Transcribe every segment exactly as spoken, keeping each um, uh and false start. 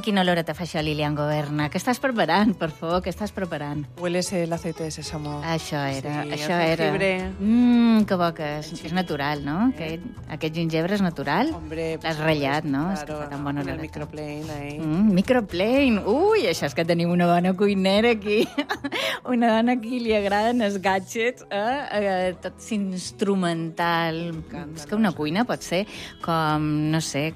quina olor te fa això, Lilian Goberna? Què estàs preparant, per favor? Què estàs preparant? Hueles el aceite de sésamo. Això era, Sí, això el era. jengibre. Mmm, que bo que és. És natural, no? Aquest, aquest gingebre és natural? Hombre, L'has pues, ratllat, no? Claro, És que fa tan bona con el oloreta. microplane ahí. Mm, microplane. Ui, això és que tenim una bona cuinera aquí. Una dona aquí li agraden els gadgets, eh? eh tot instrumental. És que una cuina pot ser com, no sé,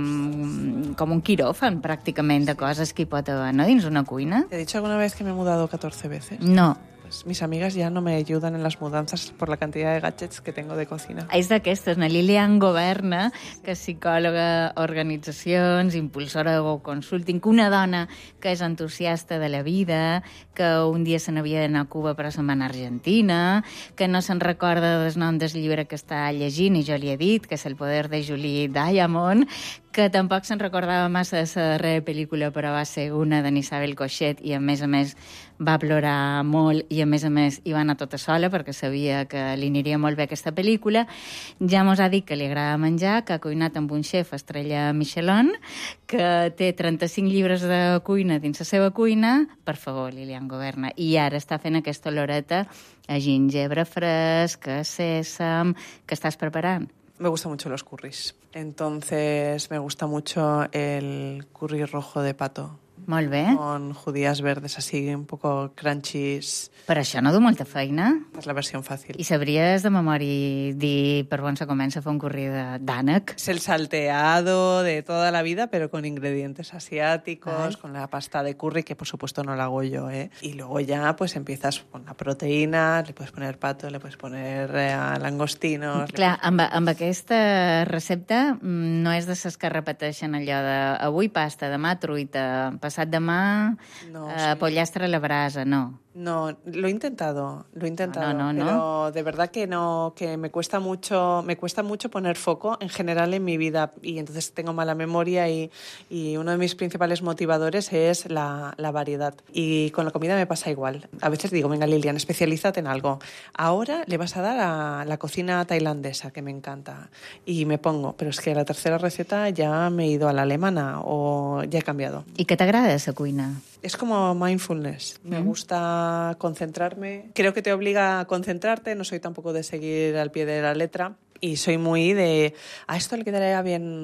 com, com un quiròfan, pràcticament, de coses que hi pot haver, no?, dins una cuina. ¿Te he dicho alguna vez que me he mudado catorce veces? No. Pues mis amigas ya no me ayudan en las mudanzas por la cantidad de gadgets que tengo de cocina. És d'aquestes, una Lilian Goberna, que és psicòloga, organitzacions, impulsora de Go Consulting, que una dona que és entusiasta de la vida, que un dia se n'havia d'anar a Cuba però se'n va anar a Argentina, que no se'n recorda del nom del llibre que està llegint, i jo li he dit, que és El poder de Julie Diamond, que tampoc se'n recordava massa de la darrera pel·lícula, però va ser una d'en Isabel Cochet, i a més a més va plorar molt, i a més a més hi va anar tota sola perquè sabia que li aniria molt bé aquesta pel·lícula. Ja mos ha dit que li agrada menjar, que ha cuinat amb un xef estrella Michelin, que té trenta-cinc llibres de cuina dins la seva cuina. Per favor, Lilian Goberna. I ara està fent aquesta oloreta a gingebre fresc, a sèsam, que estàs preparant. Me gustan mucho los curris. Entonces me gusta mucho el curry rojo de pato. Molt bé. Con judías verdes así, un poco crunchies. Però això no du molta feina. Es la versión fácil. I sabries de memòria dir per on se comença a fer un curri d'ànec? Es el salteado de toda la vida, pero con ingredientes asiáticos, Ay. con la pasta de curry, que por supuesto no la hago yo, ¿eh? Y luego ya pues empiezas con la proteína, le puedes poner pato, le puedes poner eh, langostinos... Clar, amb, amb aquesta recepta mm, no és de ses que repeteixen allò de avui pasta, demà truita, passat demà No, eh, sí. pollastre a la brasa, no. No, lo he intentado, lo he intentado, No, no, no, pero no. de verdad que no, que me cuesta mucho, me cuesta mucho poner foco en general en mi vida, y entonces tengo mala memoria, y, y uno de mis principales motivadores es la, la variedad. Y con la comida me pasa igual. A veces digo, venga Lilian, especialízate en algo. Ahora le vas a dar a la cocina tailandesa, que me encanta, y me pongo, pero es que la tercera receta ya me he ido a la alemana o ya he cambiado. I què t'agrada de la cuina? Es como mindfulness. Me Mm. gusta concentrarme. Creo que te obliga a concentrarte. No soy tampoco de seguir al pie de la letra. Y soy muy de, a esto le quedaría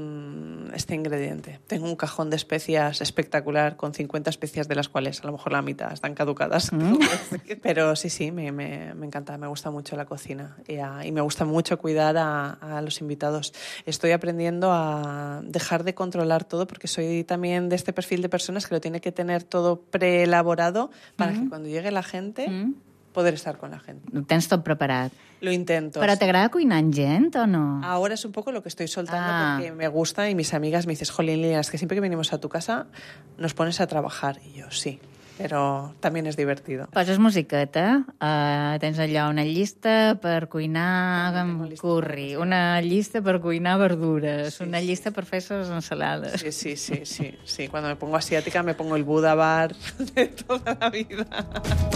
bien este ingrediente. Tengo un cajón de especias espectacular con cincuenta especias, de las cuales a lo mejor la mitad están caducadas. Mm. Pero sí, sí, me, me, me encanta. Me gusta mucho la cocina. Y, a, y me gusta mucho cuidar a, a los invitados. Estoy aprendiendo a dejar de controlar todo, porque soy también de este perfil de personas que lo tiene que tener todo preelaborado para Mm. que cuando llegue la gente, Mm? poder estar con la gente. Ho tens tot preparat. Lo intento. Però sí. t'agrada cuinar amb gent o no? Ahora es un poco lo que estoy soltando, Ah. porque me gusta, y mis amigas me dicen, jolín, Lilian, es que siempre que venimos a tu casa nos pones a trabajar. Y yo, sí, pero también es divertido. Poses musiqueta, uh, tens allò una llista per cuinar Tengo amb lista curri, per una llista per cuinar verdures, Sí, una sí, llista per fer les ensalades. Sí, sí, sí, sí, sí. Cuando me pongo asiática me pongo el Buda bar de toda la vida.